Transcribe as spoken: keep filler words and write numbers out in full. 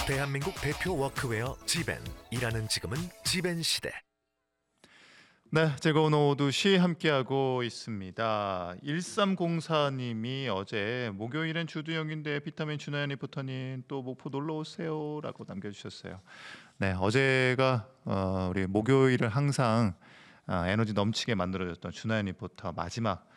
대한민국 대표 워크웨어 지벤. 일하는 지금은 지벤 시대. 네, 즐거운 오후 두 시 함께하고 있습니다. 일삼공사님이 어제 목요일엔 주두영인데 비타민 준하연 리포터님 또 목포 놀러 오세요라고 남겨주셨어요. 네, 어제가 어, 우리 목요일을 항상 아, 에너지 넘치게 만들어줬던 준하연 리포터 마지막